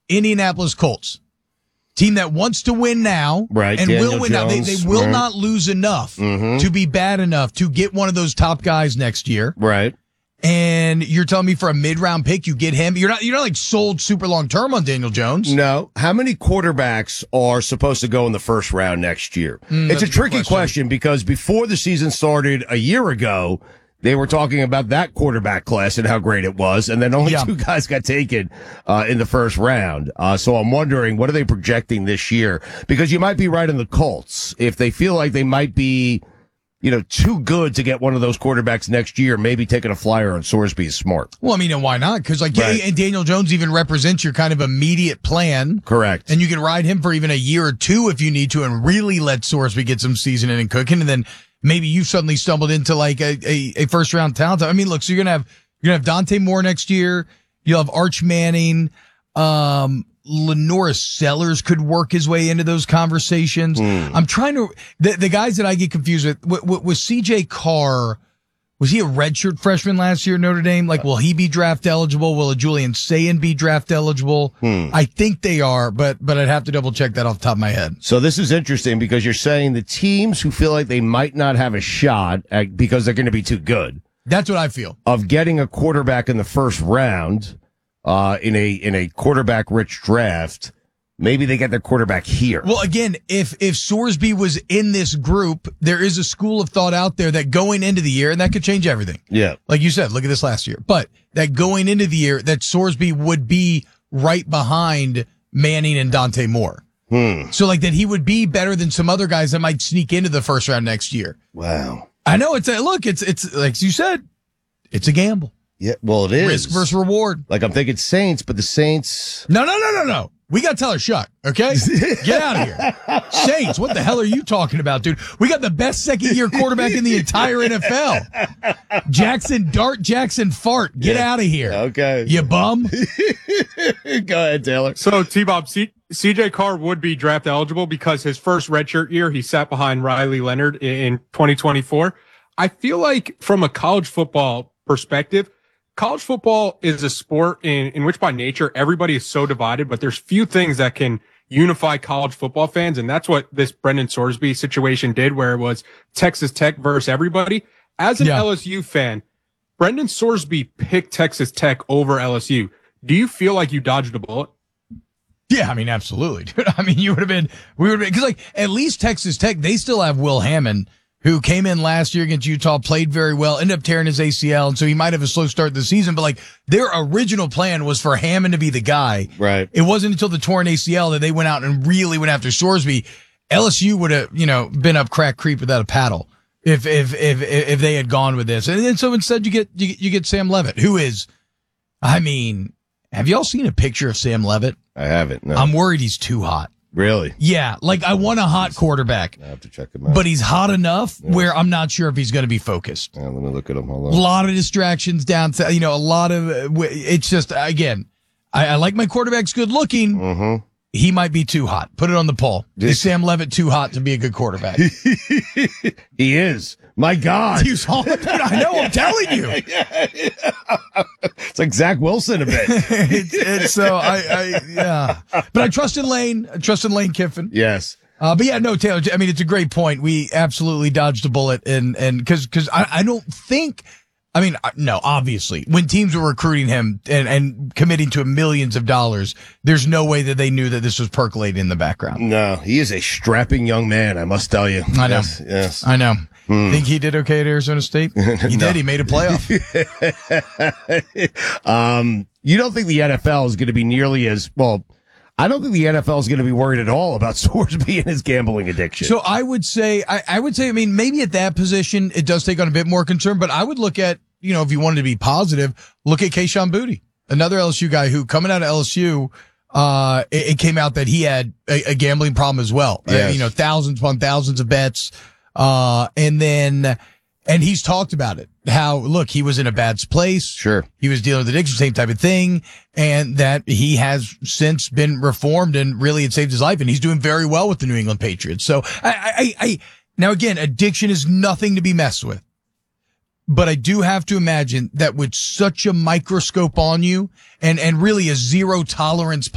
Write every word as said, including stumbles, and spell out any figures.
Indianapolis Colts. Team that wants to win now, right? And Daniel will win Jones, now. They, they will right. not lose enough mm-hmm. to be bad enough to get one of those top guys next year, right? And you're telling me for a mid-round pick you get him? You're not you're not like sold super long term on Daniel Jones. No. How many quarterbacks are supposed to go in the first round next year? Mm, it's a tricky question. question because before the season started a year ago, they were talking about that quarterback class and how great it was, and then only yeah. two guys got taken uh, in the first round. Uh, so I'm wondering, what are they projecting this year? Because you might be right on the Colts. If they feel like they might be, you know, too good to get one of those quarterbacks next year, maybe taking a flyer on Sorsby is smart. Well, I mean, and why not? Because, like, right. and Daniel Jones even represents your kind of immediate plan. Correct. And you can ride him for even a year or two if you need to and really let Sorsby get some seasoning and cooking, and then maybe you suddenly stumbled into like a, a, a first round talent. I mean, look, so you're gonna have you're gonna have Dante Moore next year. You'll have Arch Manning. Um, Lenora Sellers could work his way into those conversations. Mm. I'm trying to the the guys that I get confused with. w- w- was C J Carr. Was he a redshirt freshman last year at Notre Dame? Like, will he be draft eligible? Will a Julian Sayin be draft eligible? Hmm. I think they are, but but I'd have to double check that off the top of my head. So this is interesting because you're saying the teams who feel like they might not have a shot at, because they're going to be too good. That's what I feel. Of getting a quarterback in the first round, uh, in a in a quarterback rich draft. Maybe they get their quarterback here. Well, again, if if Sorsby was in this group, there is a school of thought out there that going into the year, and that could change everything. Yeah. Like you said, look at this last year. But that going into the year, that Sorsby would be right behind Manning and Dante Moore. Hmm. So like that he would be better than some other guys that might sneak into the first round next year. Wow. I know it's a look, it's it's like you said, it's a gamble. Yeah, well it is. Risk versus reward. Like I'm thinking Saints, but the Saints No, no, no, no, no. We got Tyler Shuck, okay? Get out of here. Saints, what the hell are you talking about, dude? We got the best second-year quarterback in the entire N F L. Jackson Dart, Jackson Fart. Get yeah. out of here. Okay. You bum. Go ahead, Taylor. So, T-Bob, C- CJ Carr would be draft eligible because his first redshirt year, he sat behind Riley Leonard in twenty twenty-four. I feel like from a college football perspective, college football is a sport in, in which by nature, everybody is so divided, but there's few things that can unify college football fans. And that's what this Brendan Sorsby situation did, where it was Texas Tech versus everybody. As an Yeah. L S U fan, Brendan Sorsby picked Texas Tech over L S U. Do you feel like you dodged a bullet? Yeah, I mean, absolutely, dude. I mean, you would have been, we would have been, because like at least Texas Tech, they still have Will Hammond, who came in last year against Utah, played very well, ended up tearing his A C L, and so he might have a slow start to the season, but like their original plan was for Hammond to be the guy. Right. It wasn't until the torn A C L that they went out and really went after Sorsby. L S U would have, you know, been up Crack Creek without a paddle if if if if they had gone with this. And then so instead you get you, get- you get Sam Levitt, who is, I mean, have y'all seen a picture of Sam Levitt? I haven't. No. I'm worried he's too hot. Really? Yeah, like I want a hot quarterback. I have to check him out. But he's hot enough yeah. where I'm not sure if he's going to be focused. Yeah, let me look at him. Hold A on. lot of distractions down to, you know, a lot of, it's just, again, I, I like my quarterbacks good looking. Mm-hmm. He might be too hot. Put it on the poll. Is Sam Levitt too hot to be a good quarterback? He is. My God. He's hot. I know, I'm telling you. It's like Zach Wilson a bit. it's, it's so, I, I, yeah. But I trust in Lane. I trust in Lane Kiffin. Yes. Uh, but yeah, no, Taylor, I mean, it's a great point. We absolutely dodged a bullet and, and cause, cause I, I don't think, I mean, no, obviously when teams were recruiting him and, and committing to millions of dollars, there's no way that they knew that this was percolating in the background. No, he is a strapping young man. I must tell you. I know. Yes. yes. I know. Hmm. Think he did okay at Arizona State? He No. did. He made a playoff. um, you don't think the N F L is going to be nearly as, well, I don't think the N F L is going to be worried at all about Sorsby and his gambling addiction. So I would say, I, I would say, I mean, maybe at that position, it does take on a bit more concern, but I would look at, you know, if you wanted to be positive, look at Kayshon Boutte, another L S U guy who coming out of L S U, uh, it, it came out that he had a, a gambling problem as well. Yes. Uh, you know, thousands upon thousands of bets. Uh, and then, and he's talked about it, how, look, he was in a bad place. Sure. He was dealing with addiction, same type of thing, and that he has since been reformed and really it saved his life, and he's doing very well with the New England Patriots. So I, I, I, now again, addiction is nothing to be messed with. But I do have to imagine that with such a microscope on you and, and really a zero tolerance